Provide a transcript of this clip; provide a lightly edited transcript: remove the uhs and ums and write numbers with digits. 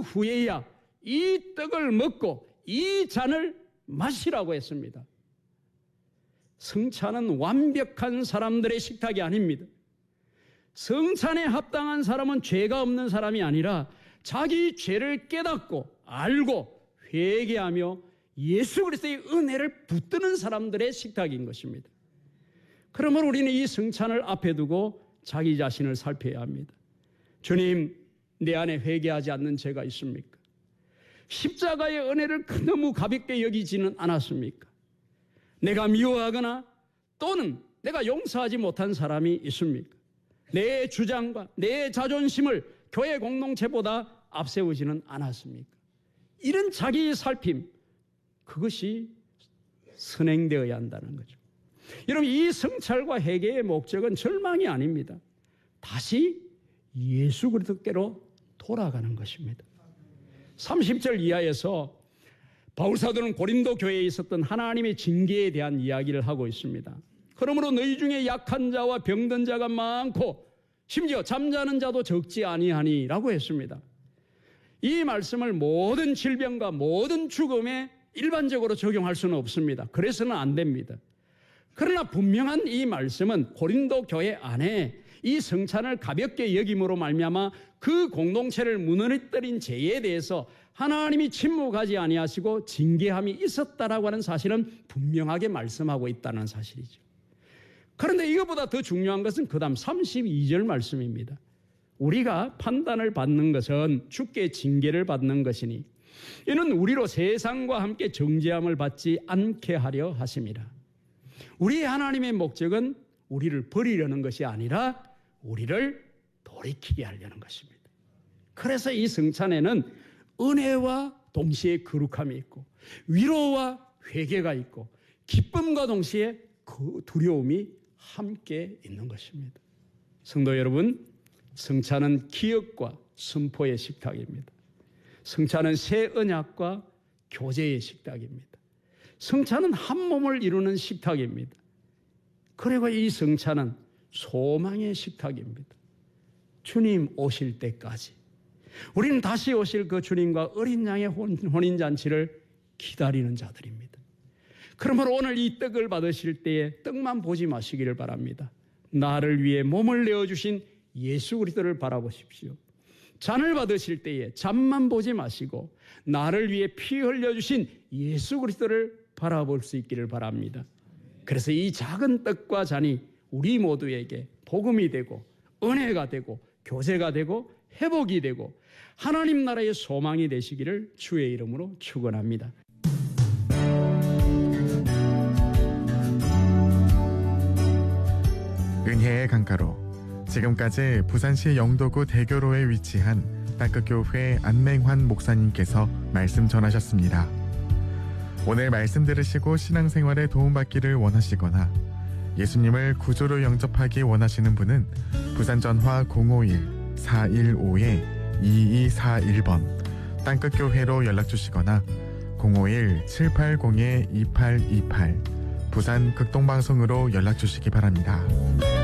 후에야 이 떡을 먹고 이 잔을 마시라고 했습니다. 성찬은 완벽한 사람들의 식탁이 아닙니다. 성찬에 합당한 사람은 죄가 없는 사람이 아니라 자기 죄를 깨닫고 알고 회개하며 예수 그리스도의 은혜를 붙드는 사람들의 식탁인 것입니다. 그러므로 우리는 이 성찬을 앞에 두고 자기 자신을 살펴야 합니다. 주님, 내 안에 회개하지 않는 죄가 있습니까? 십자가의 은혜를 너무 가볍게 여기지는 않았습니까? 내가 미워하거나 또는 내가 용서하지 못한 사람이 있습니까? 내 주장과 내 자존심을 교회 공동체보다 앞세우지는 않았습니까? 이런 자기 살핌, 그것이 선행되어야 한다는 거죠. 여러분, 이 성찰과 회개의 목적은 절망이 아닙니다. 다시 예수 그리스도께로 돌아가는 것입니다. 30절 이하에서 바울사도는 고린도 교회에 있었던 하나님의 징계에 대한 이야기를 하고 있습니다. 그러므로 너희 중에 약한 자와 병든 자가 많고 심지어 잠자는 자도 적지 아니하니라고 했습니다. 이 말씀을 모든 질병과 모든 죽음에 일반적으로 적용할 수는 없습니다. 그래서는 안 됩니다. 그러나 분명한 이 말씀은 고린도 교회 안에 이 성찬을 가볍게 여김으로 말미암아 그 공동체를 무너뜨린 죄에 대해서 하나님이 침묵하지 아니하시고 징계함이 있었다라고 하는 사실은 분명하게 말씀하고 있다는 사실이죠. 그런데 이것보다 더 중요한 것은 그 다음 32절 말씀입니다. 우리가 판단을 받는 것은 주께 징계를 받는 것이니 이는 우리로 세상과 함께 정죄함을 받지 않게 하려 하심이라. 우리 하나님의 목적은 우리를 버리려는 것이 아니라 우리를 돌이키게 하려는 것입니다. 그래서 이 성찬에는 은혜와 동시에 거룩함이 있고 위로와 회개가 있고 기쁨과 동시에 그 두려움이 함께 있는 것입니다. 성도 여러분, 성찬은 기억과 선포의 식탁입니다. 성찬은 새 언약과 교제의 식탁입니다. 성찬은 한 몸을 이루는 식탁입니다. 그리고 이 성찬은 소망의 식탁입니다. 주님 오실 때까지 우리는 다시 오실 그 주님과 어린 양의 혼인잔치를 기다리는 자들입니다. 그러므로 오늘 이 떡을 받으실 때에 떡만 보지 마시기를 바랍니다. 나를 위해 몸을 내어주신 예수 그리스도를 바라보십시오. 잔을 받으실 때에 잔만 보지 마시고 나를 위해 피 흘려주신 예수 그리스도를 바라볼 수 있기를 바랍니다. 그래서 이 작은 떡과 잔이 우리 모두에게 복음이 되고 은혜가 되고 교제가 되고 회복이 되고 하나님 나라의 소망이 되시기를 주의 이름으로 축원합니다. 은혜의 강가로 지금까지 부산시 영도구 대교로에 위치한 땅끝교회 안맹환 목사님께서 말씀 전하셨습니다. 오늘 말씀 들으시고 신앙생활에 도움받기를 원하시거나 예수님을 구주로 영접하기 원하시는 분은 부산전화 051-415-2241번 땅끝교회로 연락주시거나 051-780-2828 부산 극동방송으로 연락주시기 바랍니다.